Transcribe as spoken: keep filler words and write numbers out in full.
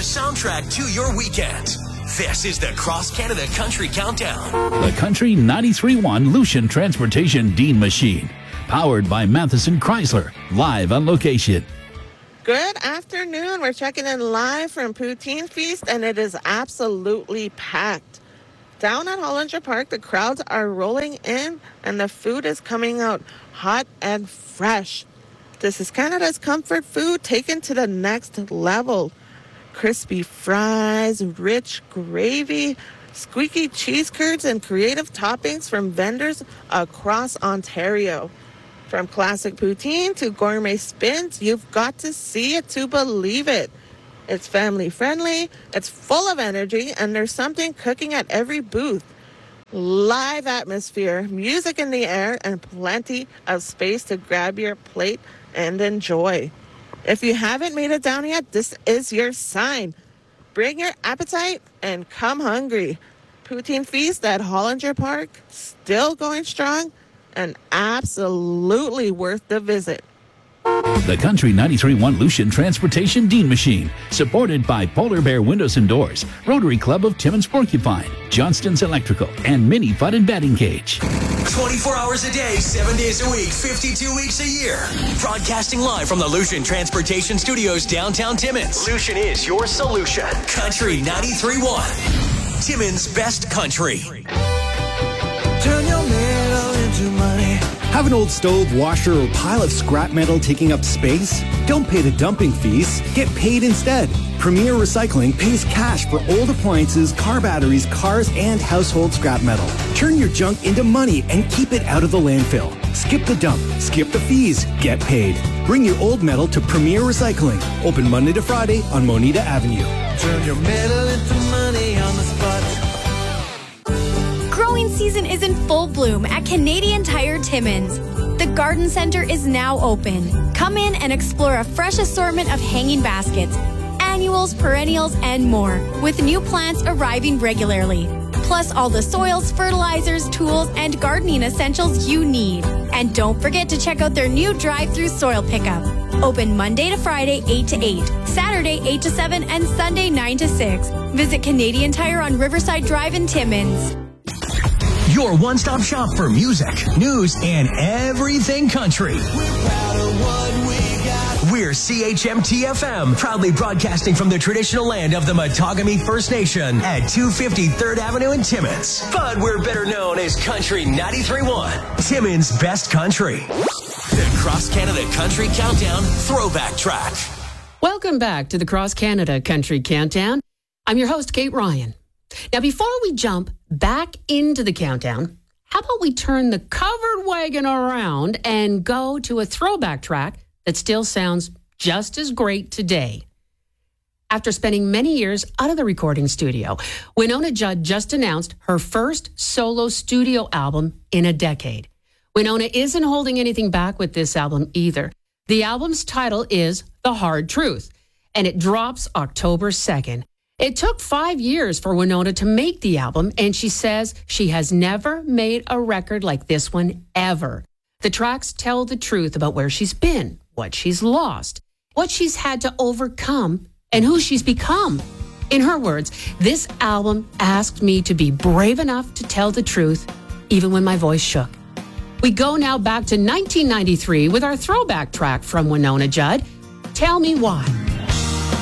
soundtrack to your weekend. This is the Cross Canada Country Countdown. The Country ninety-three point one Lucian Transportation Dean Machine. Powered by Matheson Chrysler. Live on location. Good afternoon. We're checking in live from Poutine Feast, and it is absolutely packed. Down at Hollinger Park, the crowds are rolling in, and the food is coming out hot and fresh. This is Canada's comfort food taken to the next level. Crispy fries, rich gravy, squeaky cheese curds, and creative toppings from vendors across Ontario. From classic poutine to gourmet spins, you've got to see it to believe it. It's family friendly, it's full of energy, and there's something cooking at every booth. Live atmosphere, music in the air, and plenty of space to grab your plate and enjoy. If you haven't made it down yet, this is your sign. Bring your appetite and come hungry. Poutine Feast at Hollinger Park, still going strong and absolutely worth the visit. The Country ninety-three point one Lucian Transportation Dean Machine, supported by Polar Bear Windows and Doors, Rotary Club of Timmins Porcupine, Johnston's Electrical, and Mini Fun and Batting Cage. twenty-four hours a day, seven days a week, fifty-two weeks a year. Broadcasting live from the Lucian Transportation Studios downtown Timmins. Lucian is your solution. Country ninety-three point one. Timmins' best country. Turn your metal into money. Have an old stove, washer, or pile of scrap metal taking up space? Don't pay the dumping fees. Get paid instead. Premier Recycling pays cash for old appliances, car batteries, cars, and household scrap metal. Turn your junk into money and keep it out of the landfill. Skip the dump. Skip the fees. Get paid. Bring your old metal to Premier Recycling. Open Monday to Friday on Moneta Avenue. Turn your metal into money on the spot. Growing season is in full bloom at Canadian Tire Timmins. The garden center is now open. Come in and explore a fresh assortment of hanging baskets, annuals, perennials, and more, with new plants arriving regularly. Plus all the soils, fertilizers, tools, and gardening essentials you need. And don't forget to check out their new drive-through soil pickup. Open Monday to Friday, eight to eight, Saturday, eight to seven, and Sunday, nine to six. Visit Canadian Tire on Riverside Drive in Timmins. Your one-stop shop for music, news, and everything country. We're proud of what we got. We're C H M T F M, proudly broadcasting from the traditional land of the Matagami First Nation at two fifty third Avenue in Timmins. But we're better known as Country ninety-three point one, Timmins' best country. The Cross Canada Country Countdown Throwback Track. Welcome back to the Cross Canada Country Countdown. I'm your host, Kate Ryan. Now, before we jump back into the countdown, how about we turn the covered wagon around and go to a throwback track that still sounds just as great today. After spending many years out of the recording studio, Wynonna Judd just announced her first solo studio album in a decade. Wynonna isn't holding anything back with this album either. The album's title is The Hard Truth, and it drops October second. It took five years for Wynonna to make the album, and she says she has never made a record like this one ever. The tracks tell the truth about where she's been, what she's lost, what she's had to overcome, and who she's become. In her words, this album asked me to be brave enough to tell the truth, even when my voice shook. We go now back to nineteen ninety-three with our throwback track from Wynonna Judd, Tell Me Why.